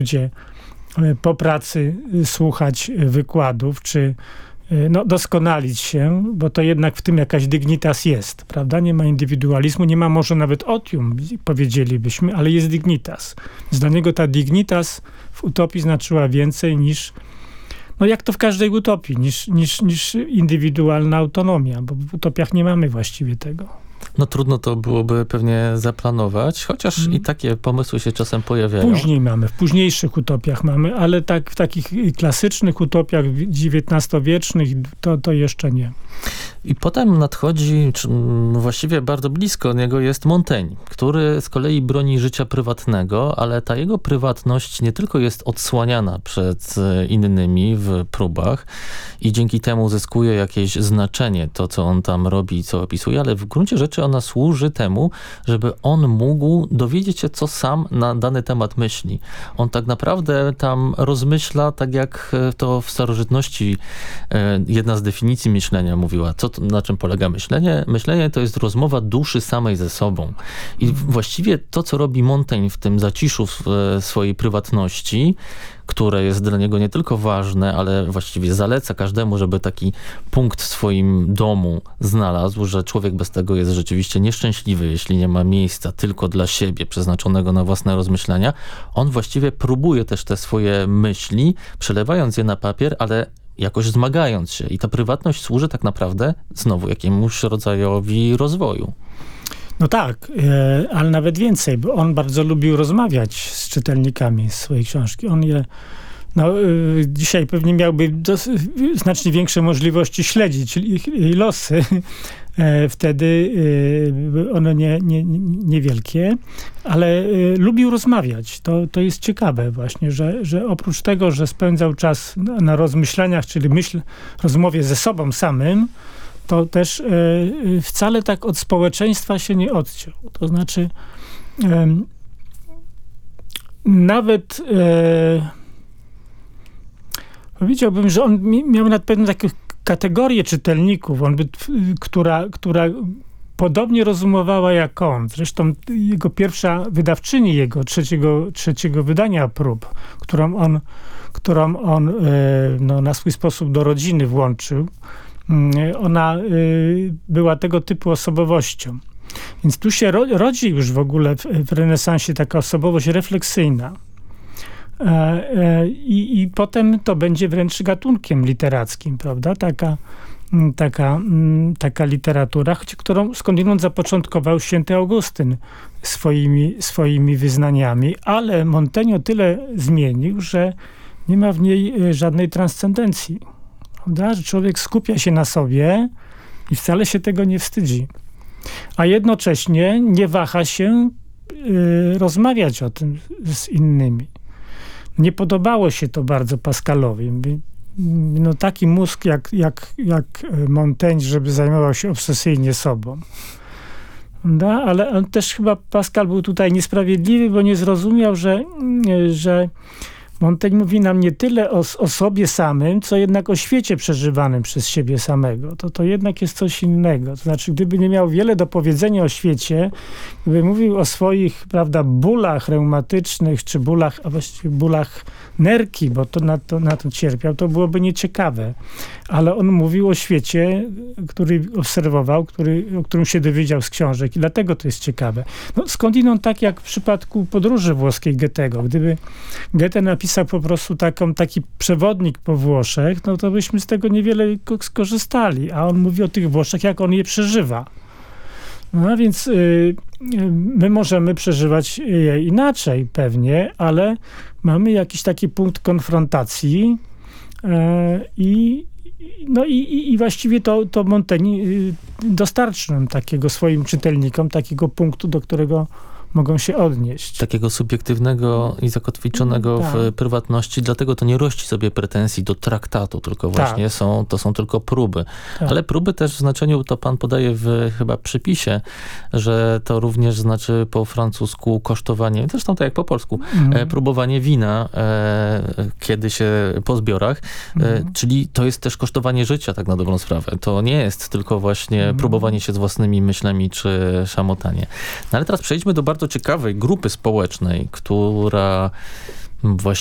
ludzie po pracy słuchać wykładów, czy doskonalić się, bo to jednak w tym jakaś dignitas jest, prawda? Nie ma indywidualizmu, nie ma może nawet otium, powiedzielibyśmy, ale jest dignitas. Dla niego ta dignitas w utopii znaczyła więcej niż, jak to w każdej utopii, niż indywidualna autonomia, bo w utopiach nie mamy właściwie tego. Trudno to byłoby pewnie zaplanować, chociaż i takie pomysły się czasem pojawiają. Później mamy, w późniejszych utopiach mamy, ale w takich klasycznych utopiach XIX-wiecznych to jeszcze nie. I potem nadchodzi, właściwie bardzo blisko niego jest Montaigne, który z kolei broni życia prywatnego, ale ta jego prywatność nie tylko jest odsłaniana przed innymi w próbach i dzięki temu zyskuje jakieś znaczenie to, co on tam robi i co opisuje, ale w gruncie rzeczy ona służy temu, żeby on mógł dowiedzieć się, co sam na dany temat myśli. On tak naprawdę tam rozmyśla, tak jak to w starożytności jedna z definicji myślenia mówiła. Na czym polega myślenie? Myślenie to jest rozmowa duszy samej ze sobą. I właściwie to, co robi Montaigne w tym zaciszu swojej prywatności, które jest dla niego nie tylko ważne, ale właściwie zaleca każdemu, żeby taki punkt w swoim domu znalazł, że człowiek bez tego jest rzeczywiście nieszczęśliwy, jeśli nie ma miejsca tylko dla siebie, przeznaczonego na własne rozmyślania. On właściwie próbuje też te swoje myśli, przelewając je na papier, ale jakoś zmagając się. I ta prywatność służy tak naprawdę znowu jakiemuś rodzajowi rozwoju. Tak, ale nawet więcej, bo on bardzo lubił rozmawiać z czytelnikami swojej książki. On dzisiaj pewnie miałby znacznie większe możliwości śledzić ich losy. Wtedy one niewielkie, ale lubił rozmawiać. To jest ciekawe właśnie, że oprócz tego, że spędzał czas na rozmyślaniach, czyli rozmowie ze sobą samym, to też wcale tak od społeczeństwa się nie odciął. To znaczy nawet powiedziałbym, że on miał na pewno taką kategorię czytelników, która podobnie rozumowała jak on. Zresztą jego pierwsza wydawczyni trzeciego wydania prób, którą on na swój sposób do rodziny włączył, ona była tego typu osobowością. Więc tu się rodzi już w ogóle w renesansie taka osobowość refleksyjna. I potem to będzie wręcz gatunkiem literackim, prawda? Taka literatura, którą skądinąd zapoczątkował święty Augustyn swoimi wyznaniami, ale Montaigne o tyle zmienił, że nie ma w niej żadnej transcendencji. Prawda? Że człowiek skupia się na sobie i wcale się tego nie wstydzi. A jednocześnie nie waha się rozmawiać o tym z innymi. Nie podobało się to bardzo Pascalowi. Taki mózg jak Montaigne, żeby zajmował się obsesyjnie sobą. Ale on też chyba, Pascal był tutaj niesprawiedliwy, bo nie zrozumiał, że Montaigne mówi nam nie tyle o sobie samym, co jednak o świecie przeżywanym przez siebie samego. To jednak jest coś innego. To znaczy, gdyby nie miał wiele do powiedzenia o świecie, gdyby mówił o swoich, bólach reumatycznych, czy bólach, a właściwie bólach nerki, bo na to cierpiał, to byłoby nieciekawe. Ale on mówił o świecie, który obserwował, o którym się dowiedział z książek i dlatego to jest ciekawe. Skądinąd tak jak w przypadku podróży włoskiej Goethego. Gdyby Goethe napisał po prostu taki przewodnik po Włoszech, to byśmy z tego niewiele skorzystali. A on mówi o tych Włoszech, jak on je przeżywa. A więc my możemy przeżywać je inaczej pewnie, ale mamy jakiś taki punkt konfrontacji i właściwie to Montaigne dostarczy nam takiego swoim czytelnikom, takiego punktu, do którego mogą się odnieść. Takiego subiektywnego i zakotwiczonego w prywatności, dlatego to nie rości sobie pretensji do traktatu, tylko właśnie to są tylko próby. Ale próby też w znaczeniu, to pan podaje w chyba przypisie, że to również znaczy po francusku kosztowanie, zresztą tak jak po polsku, próbowanie wina, kiedy się po zbiorach, czyli to jest też kosztowanie życia, tak na dobrą sprawę. To nie jest tylko właśnie próbowanie się z własnymi myślami, czy szamotanie. Ale teraz przejdźmy do bardzo ciekawej grupy społecznej, która Właśnie